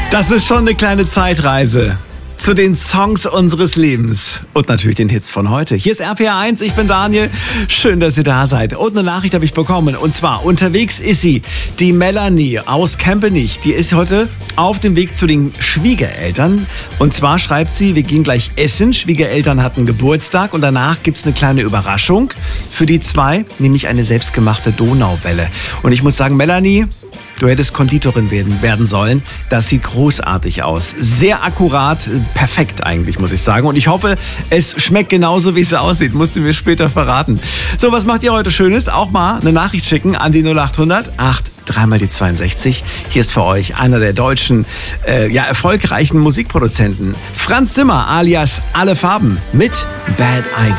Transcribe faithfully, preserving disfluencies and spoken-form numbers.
Das ist schon eine kleine Zeitreise zu den Songs unseres Lebens und natürlich den Hits von heute. Hier ist R P R eins, ich bin Daniel. Schön, dass ihr da seid. Und eine Nachricht habe ich bekommen. Und zwar, unterwegs ist sie, die Melanie aus Kempenich. Die ist heute auf dem Weg zu den Schwiegereltern. Und zwar schreibt sie, wir gehen gleich essen. Schwiegereltern hatten Geburtstag und danach gibt es eine kleine Überraschung für die zwei, nämlich eine selbstgemachte Donauwelle. Und ich muss sagen, Melanie, du hättest Konditorin werden, werden sollen. Das sieht großartig aus. Sehr akkurat, perfekt eigentlich, muss ich sagen. Und ich hoffe, es schmeckt genauso, wie es aussieht. Musst du mir später verraten. So, was macht ihr heute Schönes? Auch mal eine Nachricht schicken an die null acht hundert acht dreimal die zweiundsechzig. Hier ist für euch einer der deutschen, äh, ja, erfolgreichen Musikproduzenten. Franz Zimmer alias Alle Farben mit Bad Idea.